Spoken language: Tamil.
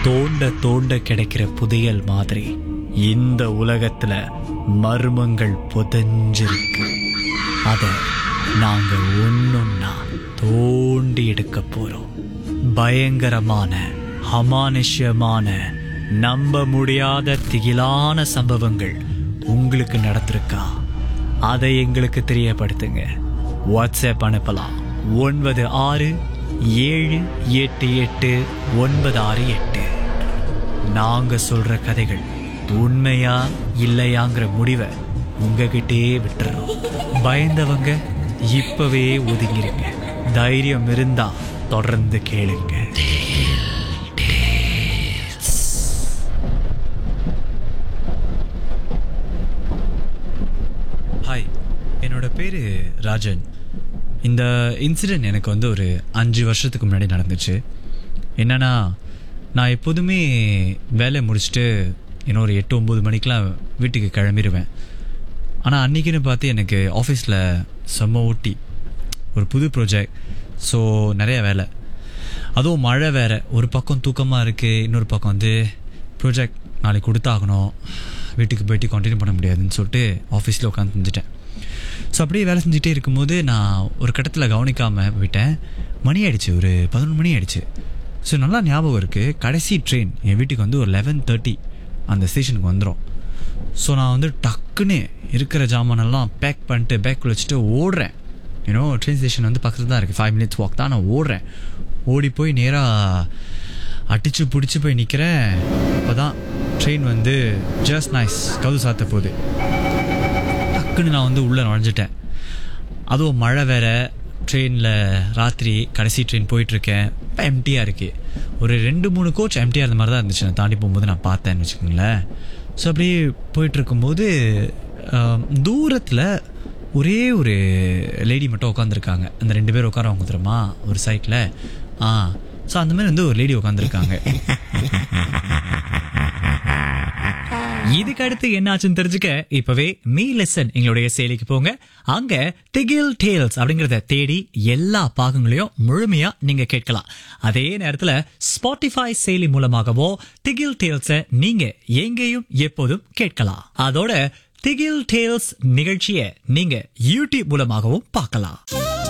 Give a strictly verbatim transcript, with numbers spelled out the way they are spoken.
தோண்ட தோண்ட கிடைக்கிற புதையல் மாதிரி இந்த உலகத்துல மர்மங்கள் புதைஞ்சிருக்கு. அத நாங்க ஒன்னொன்னா தோண்டி எடுக்க போறோம். பயங்கரமான, அமானுஷ்யமான, நம்ப முடியாத திகிலான சம்பவங்கள் உங்களுக்கு நடந்திருக்கா? அதை எங்களுக்கு தெரியப்படுத்துங்க. வாட்ஸ்அப் அனுப்பலாம். ஒன்பது ஆறு ஏழு எட்டு எட்டு ஒன்பது ஆறு எட்டு. நாங்க சொல்ற கதைகள் உண்மையா இல்லையாங்கிற முடிவை உங்ககிட்டே விட்டுறோம். பயந்தவங்க இப்பவே ஒதுங்கிருங்க. தைரியம் இருந்தா தொடர்ந்து கேளுங்க. ஹாய், என்னோட பேரு ராஜன். இந்த இன்சிடென்ட் எனக்கு வந்து ஒரு அஞ்சு வருஷத்துக்கு முன்னாடி நடந்துச்சு. என்னன்னா, நான் எப்போதுமே வேலையை முடிச்சுட்டு இன்னும் ஒரு எட்டு ஒம்பது மணிக்கெலாம் வீட்டுக்கு கிளம்பிடுவேன். ஆனால் அன்றைக்கின்னு பார்த்து எனக்கு ஆஃபீஸில் செம்ம ஊட்டி ஒரு புது ப்ராஜெக்ட். ஸோ நிறைய வேலை, அதுவும் மழை வேறு. ஒரு பக்கம் தூக்கமாக இருக்குது, இன்னொரு பக்கம் வந்து ப்ராஜெக்ட் நாளைக்கு கொடுத்தாகணும். வீட்டுக்கு போய்ட்டு கண்டினியூ பண்ண முடியாதுன்னு சொல்லிட்டு ஆஃபீஸில் உட்காந்து செஞ்சுட்டேன். ஸோ அப்படியே வேலை செஞ்சுட்டே இருக்கும்போது நான் ஒரு கட்டத்தில் கவனிக்காமல் விட்டேன். மணி ஆகிடுச்சு, ஒரு பதினொன்று மணி ஆகிடுச்சு. ஸோ நல்லா ஞாபகம் இருக்குது, கடைசி ட்ரெயின் என் வீட்டுக்கு வந்து ஒரு லெவன் தேர்ட்டி அந்த ஸ்டேஷனுக்கு வந்துடும். ஸோ நான் வந்து டக்குன்னு இருக்கிற ஜாமானெல்லாம் பேக் பண்ணிட்டு பேக் வச்சுட்டு ஓடுறேன். ஏன்னோ ட்ரெயின் ஸ்டேஷன் வந்து பக்கத்தில் தான் இருக்குது, ஃபைவ் மினிட்ஸ் வாக் தான். நான் ஓடுறேன். ஓடி போய் நேராக அடித்து பிடிச்சி போய் நிற்கிறேன். அப்போ தான் ட்ரெயின் வந்து ஜஸ்ட் நைஸ் கதவு சாத்த போகுது. டக்குன்னு நான் வந்து உள்ளே நுழைஞ்சிட்டேன். அதுவும் மழை வேறு, ட்ரெயினில் ராத்திரி கடைசி ட்ரெயின் போயிட்டுருக்கேன். இப்போ எம்டியாக இருக்குது. ஒரு ரெண்டு மூணு கோச் எம்டியாக இருந்த மாதிரி தான் இருந்துச்சு. நான் தாண்டி போகும்போது நான் பார்த்தேன்னு வச்சுக்கோங்களேன். ஸோ அப்படியே போயிட்டுருக்கும்போது தூரத்தில் ஒரே ஒரு லேடி மட்டும் உட்காந்துருக்காங்க. அந்த ரெண்டு பேர் உட்காரவங்க தெரியுமா ஒரு சைட்டில். ஆ ஸோ அந்த மாதிரி வந்து ஒரு லேடி உட்காந்துருக்காங்க. இதுக்கு அடுத்து என்ன ஆச்சுன்னு தெரிஞ்சுக்க இப்பவே மீ லெசன் எங்களுடைய செயலிக்கு போங்க. அங்க திகில் டேல்ஸ் அப்படிங்கறத தேடி எல்லா பாகங்களையும் முழுமையா நீங்க கேட்கலாம். அதே நேரத்துல ஸ்பாட்டிஃபை செயலி மூலமாகவோ திகில் டேல்ஸ நீங்க எங்கேயும் எப்போதும் கேட்கலாம். அதோட திகில் டேல்ஸ் நிகழ்ச்சியை நீங்க யூடியூப் மூலமாகவும் பார்க்கலாம்.